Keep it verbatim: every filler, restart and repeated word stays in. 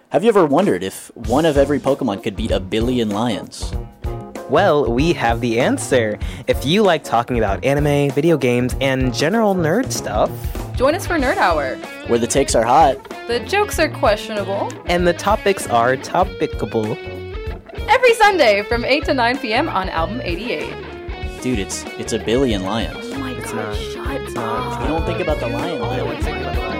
Have you ever wondered if one of every Pokemon could beat a billion lions? Well, we have the answer. If you like talking about anime, video games, and general nerd stuff, join us for Nerd Hour, where the takes are hot, the jokes are questionable, and the topics are topicable. Every Sunday from eight to nine p.m. on Album eighty-eight. Dude, it's it's a billion lions. Oh my It's god, not. shut It's up. not. You don't think about the lion. I don't think about the lion.